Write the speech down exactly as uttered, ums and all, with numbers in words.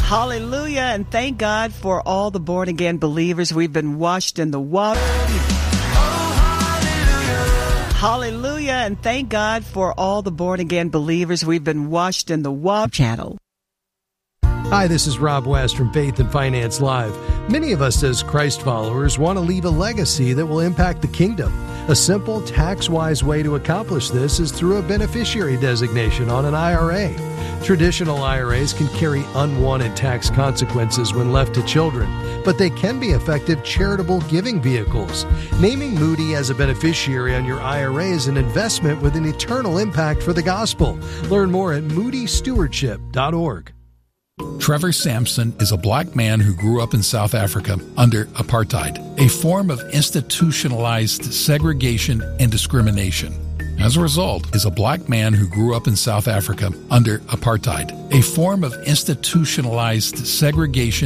Hallelujah, and thank God for all the born-again believers. We've been washed in the water. Hallelujah, and thank God for all the born-again believers. We've been washed in the water channel. Hi, this is Rob West from Faith and Finance Live. Many of us as Christ followers want to leave a legacy that will impact the kingdom. A simple, tax-wise way to accomplish this is through a beneficiary designation on an I R A. Traditional I R As can carry unwanted tax consequences when left to children, but they can be effective charitable giving vehicles. Naming Moody as a beneficiary on your I R A is an investment with an eternal impact for the gospel. Learn more at moody stewardship dot org. Trevor Sampson is a black man who grew up in South Africa under apartheid, a form of institutionalized segregation and discrimination. As a result, is a black man who grew up in South Africa under apartheid, a form of institutionalized segregation